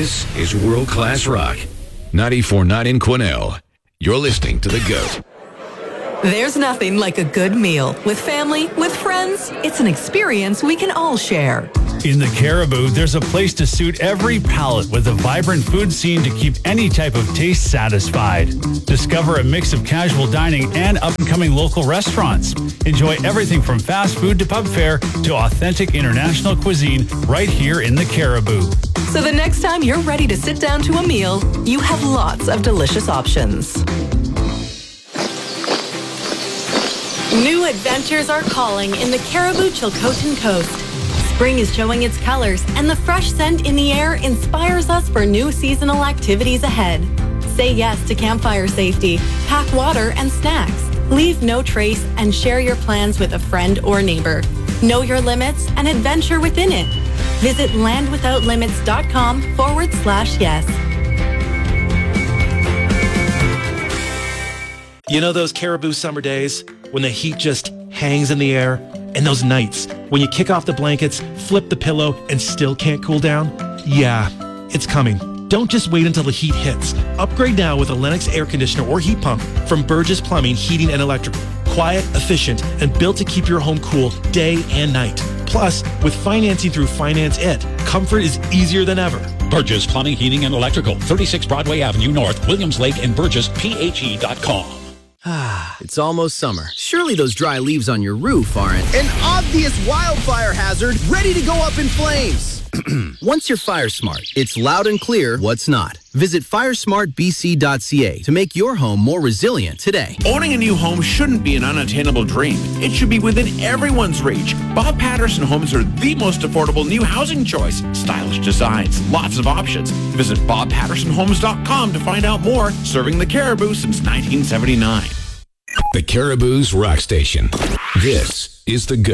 This is World Class Rock. 94.9 in Quesnel. You're listening to The GOAT. There's nothing like a good meal. With family, with friends, it's an experience we can all share. In the Caribou, there's a place to suit every palate with a vibrant food scene to keep any type of taste satisfied. Discover a mix of casual dining and up-and-coming local restaurants. Enjoy everything from fast food to pub fare to authentic international cuisine right here in the Caribou. So the next time you're ready to sit down to a meal, you have lots of delicious options. New adventures are calling in the Caribou Chilcotin Coast. Spring is showing its colors, and the fresh scent in the air inspires us for new seasonal activities ahead. Say yes to campfire safety, pack water and snacks, leave no trace, and share your plans with a friend or neighbor. Know your limits and adventure within it. Visit landwithoutlimits.com/yes. You know those Caribou summer days when the heat just hangs in the air? And those nights when you kick off the blankets, flip the pillow, and still can't cool down? Yeah, it's coming. Don't just wait until the heat hits. Upgrade now with a Lennox air conditioner or heat pump from Burgess Plumbing, Heating, and Electrical. Quiet, efficient, and built to keep your home cool day and night. Plus, with financing through Finance It, comfort is easier than ever. Burgess Plumbing, Heating, and Electrical, 36 Broadway Avenue North, Williams Lake, and BurgessPHE.com. It's almost summer. Surely those dry leaves on your roof aren't an obvious wildfire hazard ready to go up in flames. Once you're fire smart, it's loud and clear what's not. Visit firesmartbc.ca to make your home more resilient today. Owning a new home shouldn't be an unattainable dream. It should be within everyone's reach. Bob Patterson Homes are the most affordable new housing choice. Stylish designs, lots of options. Visit bobpattersonhomes.com to find out more. Serving the Caribou since 1979. The Caribou's Rock Station. This is The GOAT.